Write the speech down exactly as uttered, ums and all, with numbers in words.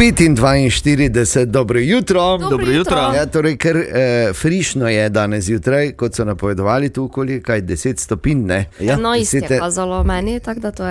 petindvainštirideset, dobro jutro. Dobro jutro. Ja, torej, ker eh, frišno je danes zjutraj, kot so napovedovali tu okoli, kaj deset stopinj, ne? Ja, no, Deset isto je kazalo meni, tako da to je